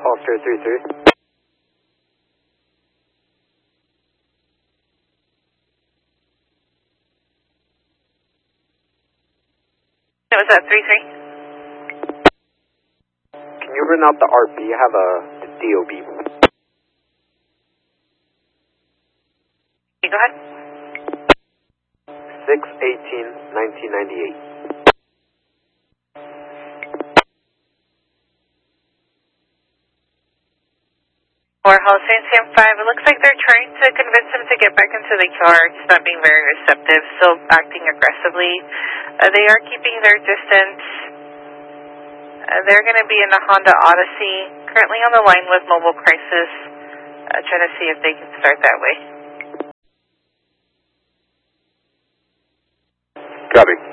Oscar 33. Was that 33? Can you run out the RP? I have a DOB. Okay, go ahead. 6/18/1998. Warehouse Sam 5. It looks like they're trying to convince him to get back into the car. He's not being very receptive, still acting aggressively. They are keeping their distance. They're going to be in a Honda Odyssey, currently on the line with Mobile Crisis, trying to see if they can start that way. Copy.